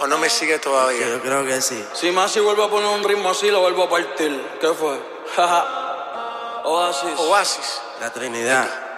no me sigue todavía. Yo creo que sí. Si Masi vuelve a poner un ritmo así, lo vuelvo a partir. ¿Qué fue? Oasis. Oasis. La Trinidad.